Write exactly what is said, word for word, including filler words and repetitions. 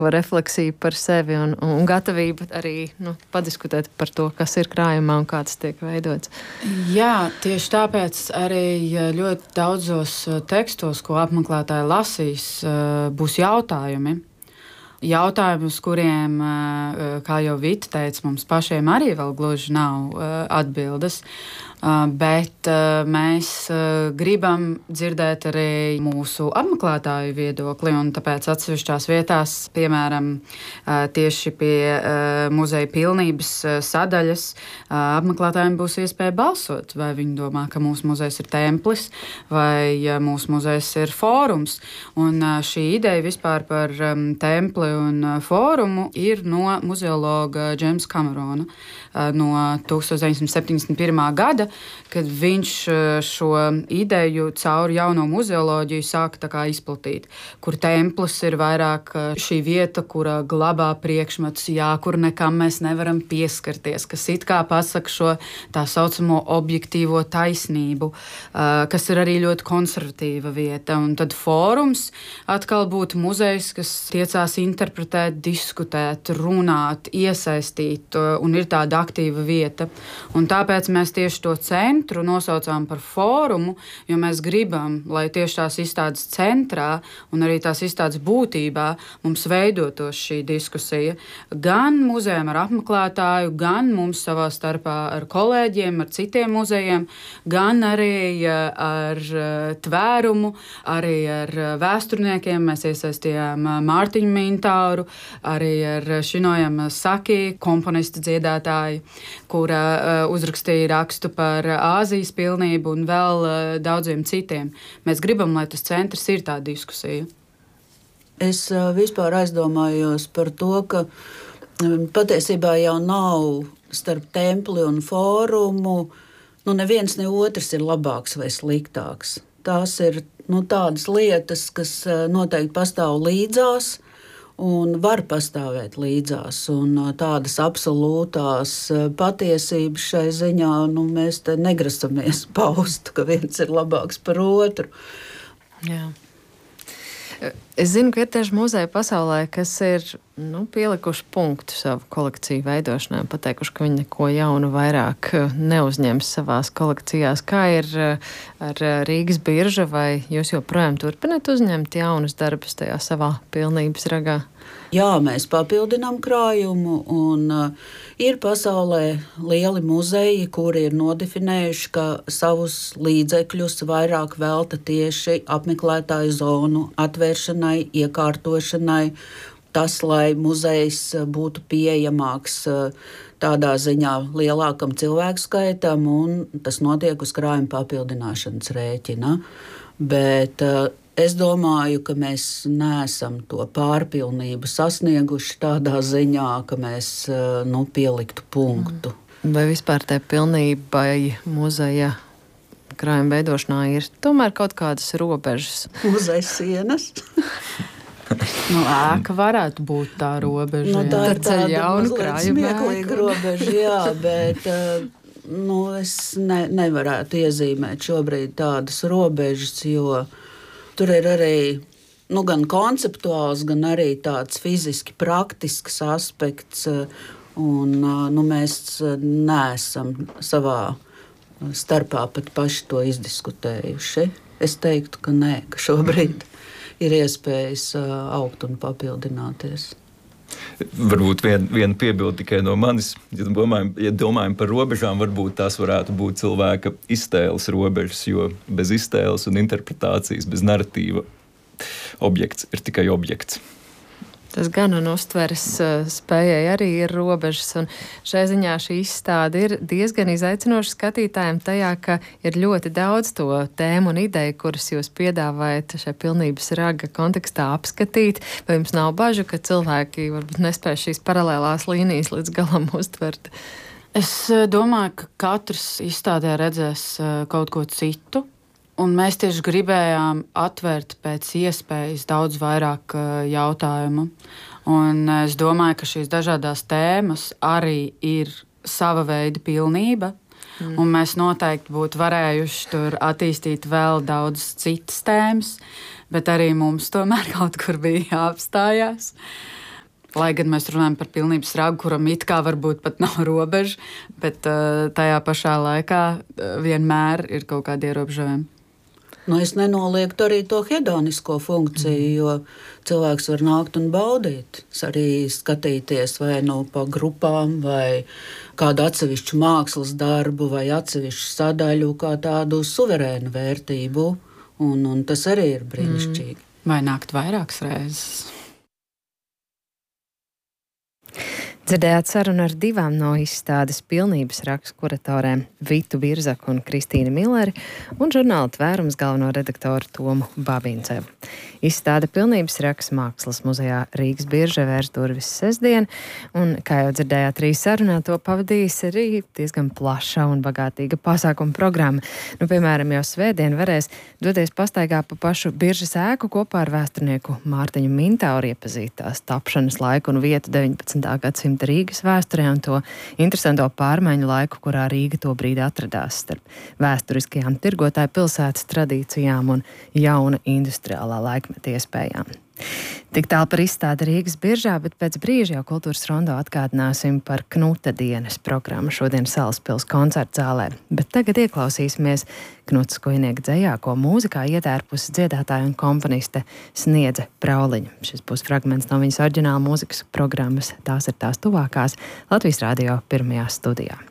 refleksija par sevi un, un gatavība arī nu, padiskutēt par to, kas ir krājumā un kā tas tiek veidots. Jā, tieši tāpēc arī ļoti daudzos tekstos, ko apmeklētāji lasīs, būs jautājumi. Jautājumi, uz kuriem, kā jau Vita teica, mums pašiem arī vēl gluži nav atbildes. Bet mēs gribam dzirdēt arī mūsu apmeklētāju viedokli, un tāpēc atsevišķās vietās, piemēram, tieši pie muzeja pilnības sadaļas, apmeklētājiem būs iespēja balsot, vai viņi domā, ka mūsu muzejs ir templis, vai mūsu muzejs ir fórums. Un šī ideja vispār par templi un fórumu ir no muzeologa Džeimsa Kamerona no tūkstoš deviņsimt septiņdesmit pirmā gada, kad viņš šo ideju caur jauno muzeoloģiju sāka tā kā izplatīt, kur templis ir vairāk šī vieta, kura glabā priekšmetus, jā, kur nekam mēs nevaram pieskarties, kas it kā pasaka šo tā saucamo objektīvo taisnību, kas ir arī ļoti konservatīva vieta. Un tad fórums atkal būtu muzejs, kas tiecās interpretēt, diskutēt, runāt, iesaistīt, un ir tāda aktīva vieta. Un tāpēc mēs tieši to centru nosaucām par fórumu, jo mēs gribam, lai tieši tās izstādes centrā un arī tās izstādes būtībā mums veidotos šī diskusija. Gan muzejiem ar apmeklētāju, gan mums savā starpā ar kolēģiem, ar citiem muzejiem, gan arī ar tvērumu, arī ar vēsturniekiem. Mēs iesaistījām Mārtiņu Mintāuru, arī ar Šinojam Saki, komponistu dziedātāju, kura uzrakstīja rakstu par Āzijas pilnību un vēl daudziem citiem. Mēs gribam, lai tas centrs ir tā diskusija. Es vispār aizdomājos par to, ka patiesībā jau nav starp templi un fórumu, nu neviens ne otrs ir labāks vai sliktāks. Tās ir nu, tādas lietas, kas noteikti pastāv līdzās, un var pastāvēt līdzās. Un tādas absolūtās patiesības šai ziņā nu, mēs te negrasamies paust, ka viens ir labāks par otru. Jā. Es zinu, ka ir tieši muzeji pasaulē, kas ir nu, pielikuši punktu savu kolekciju veidošanai un pateikuši, ka viņi neko jaunu vairāk neuzņems savās kolekcijās. Kā ir ar Rīgas birža, vai jūs joprojām turpināt uzņemt jaunus darbus tajā savā pilnības ragā? Jā, mēs papildinām krājumu, un uh, ir pasaulē lieli muzeji, kuri ir nodefinējuši, ka savus līdzekļus vairāk velta tieši apmeklētāju zonu atvēršanai, iekārtošanai, tas, lai muzejs būtu pieejamāks uh, tādā ziņā lielākam cilvēku skaitam, un tas notiek uz krājuma papildināšanas rēķina. Bet uh, es domāju, ka mēs neesam to pārpilnību sasnieguši tādā ziņā, ka mēs nu, pieliktu punktu. Vai vispār tai pilnībai muzeja krājuma veidošanā ir tomēr kaut kādas robežas? Muzeja sienas. Nu, ēka varētu būt tā robeža. Nu, tā ir tāda jauna mazliet smieklīga robeža, jā, bet nu, es ne, nevarētu iezīmēt šobrīd tādas robežas, jo tur ir arī nu, gan konceptuāls, gan arī tāds fiziski praktisks aspekts, un nu, mēs neesam savā starpā pat paši to izdiskutējuši. Es teiktu, ka nē, ka šobrīd ir iespējas augt un papildināties. Varbūt vien, viena piebilde tikai no manis. Ja domājam, ja domājam par robežām, varbūt tās varētu būt cilvēka iztēles robežas, jo bez iztēles un interpretācijas, bez naratīva objekts ir tikai objekts. Tas gan un uztveres spējai arī ir robežas, un šai ziņā šī izstāde ir diezgan izaicinoša skatītājiem tajā, ka ir ļoti daudz to tēmu un ideju, kuras jūs piedāvājat šai pilnības raga kontekstā apskatīt. Vai jums nav bažu, ka cilvēki varbūt nespēj šīs paralēlās līnijas līdz galam uztvert? Es domāju, ka katrs izstādē redzēs kaut ko citu. Un mēs tieši gribējām atvērt pēc iespējas daudz vairāk jautājumu. Un es domāju, ka šīs dažādās tēmas arī ir sava veida pilnība. Mm. Un mēs noteikti būtu varējuši tur attīstīt vēl daudz citas tēmas, bet arī mums tomēr kaut kur bija jāapstājās. Lai gan mēs runājam par pilnības ragu, kuram it kā varbūt pat nav robeža, bet uh, tajā pašā laikā uh, vienmēr ir kaut kādi ierobežojumi. Nu, es nenoliektu arī to hedonisko funkciju, mm. jo cilvēks var nākt un baudīt, arī skatīties vai nu pa grupām, vai kādu atsevišķu mākslas darbu, vai atsevišķu sadaļu kā tādu suverēnu vērtību, un, un tas arī ir brīnišķīgi. Mm. Vai nākt vairākas reizes? Dzirdējāt sarunu ar divām no izstādes pilnības rakstu kuratorēm Vitu Birzaku un Kristīnu Milleri un žurnāla Tvērums galveno redaktoru Tomu Babincevu. Izstāde pilnības raksts Mākslas muzejā Rīgas Biržē vērs durvis sestdien, un, kā jau dzirdējāt, arī sarunā to pavadījis arī diezgan plaša un bagātīga pasākuma programma. Nu, piemēram, jau svētdien varēs doties pastaigā pa pašu Biržas ēku kopā ar vēsturnieku Mārtiņu Mintauru, iepazīt tās tapšanas laiku un vietu deviņpadsmitā gadsimta Rīgas vēsturē un to interesanto pārmaiņu laiku, kurā Rīga to brīdi atradās starp vēsturiskajām tirgotāju pilsētas tradīcijām un jauna industriālā laikmeta iespējām. Tik tālu par izstādi Rīgas Biržā, bet pēc brīža jau kultūras rondo atgādināsim par Knuta dienas programmu šodien Salaspils koncerta zālē. Bet tagad ieklausīsimies Knuta Skujnieka dzejā, ko mūzikā ietērpusi dziedātāja un komponiste Sniedze Brauliņa. Šis būs fragments no viņas oriģināla mūzikas programmas Tās ir tās tuvākās Latvijas radio pirmajā studijā.